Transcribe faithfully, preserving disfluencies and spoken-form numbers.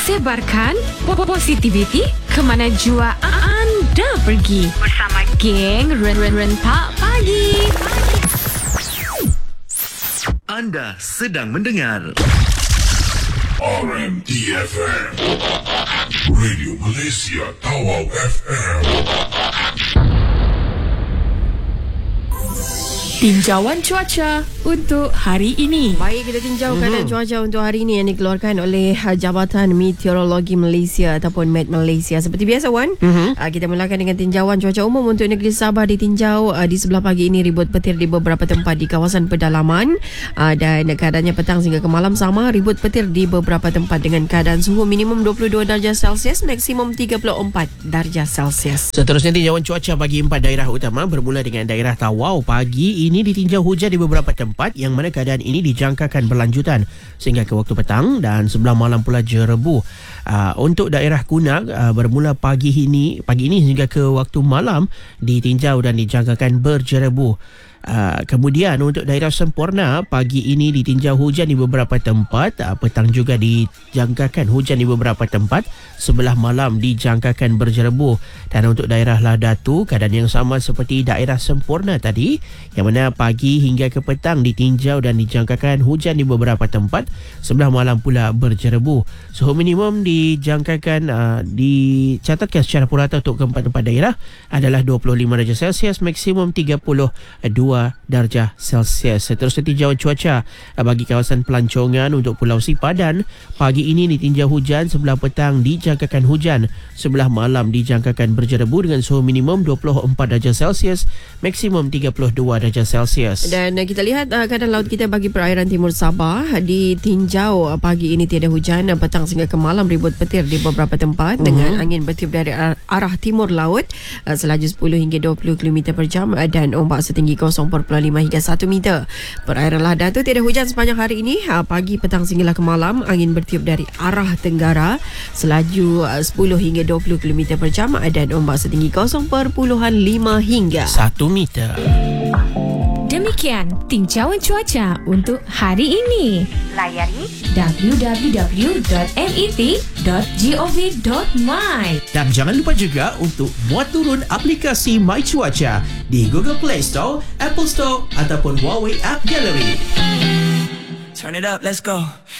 Sebarkan positivity ke mana jua anda pergi bersama geng Rentak Pagi. Anda sedang mendengar R M D F M, Radio Malaysia Tawau F M. Tinjauan cuaca untuk hari ini. Baik, kita tinjau keadaan mm-hmm. cuaca untuk hari ini yang dikeluarkan oleh Jabatan Meteorologi Malaysia ataupun Met Malaysia. Seperti biasa, Wan, mm-hmm. uh, kita mulakan dengan tinjauan cuaca umum untuk negeri Sabah. Ditinjau uh, di sebelah pagi ini ribut petir di beberapa tempat di kawasan pedalaman, uh, dan keadaannya petang sehingga ke malam sama, ribut petir di beberapa tempat dengan keadaan suhu minimum dua puluh dua darjah Celsius, maksimum tiga puluh empat darjah Celsius. Seterusnya tinjauan cuaca bagi empat daerah utama bermula dengan daerah Tawau. Pagi ini ditinjau hujan di beberapa tempat yang mana keadaan ini dijangkakan berlanjutan sehingga ke waktu petang dan sebelah malam pula jerebu. Uh, untuk daerah Kunang uh, bermula pagi ini pagi ini hingga ke waktu malam ditinjau dan dijangkakan berjerebu. Uh, kemudian untuk daerah Semporna pagi ini ditinjau hujan di beberapa tempat, uh, petang juga dijangkakan hujan di beberapa tempat, sebelah malam dijangkakan berjerebu. Dan untuk daerah Ladatu keadaan yang sama seperti daerah Semporna tadi, yang mana pagi hingga ke petang ditinjau dan dijangkakan hujan di beberapa tempat, sebelah malam pula berjerebu. Suhu minimum dijangkakan uh, dicatatkan secara purata untuk keempat tempat daerah adalah dua puluh lima darjah Celsius, maksimum tiga puluh dua darjah Celsius. Seterusnya tinjauan cuaca bagi kawasan pelancongan untuk Pulau Sipadan. Pagi ini ditinjau hujan, sebelah petang dijangkakan hujan, sebelah malam dijangkakan berjerebu dengan suhu minimum dua puluh empat darjah Celsius, maksimum tiga puluh dua darjah Celsius. Dan uh, kita lihat uh, keadaan laut kita bagi perairan timur Sabah. Ditinjau uh, pagi ini tiada hujan, uh, petang sehingga ke malam ribut petir di beberapa tempat, uh-huh. dengan angin bertiup dari ar- arah timur laut, uh, selaju sepuluh hingga dua puluh kilometer per jam, uh, dan ombak setinggi kosong perpuluhan lima hingga satu meter. Perairan Ladatu tiada hujan sepanjang hari ini. Ha, pagi, petang sehinggalah ke malam, angin bertiup dari arah tenggara, selaju uh, sepuluh hingga dua puluh kilometer per jam, dan ombak setinggi kosong perpuluhan lima hingga satu meter. Demikian tinjauan cuaca untuk hari ini. Layari w w w dot met dot gov dot my. Dan jangan lupa juga untuk muat turun aplikasi My Cuaca di Google Play Store, Apple Store ataupun Huawei App Gallery. Turn it up, let's go.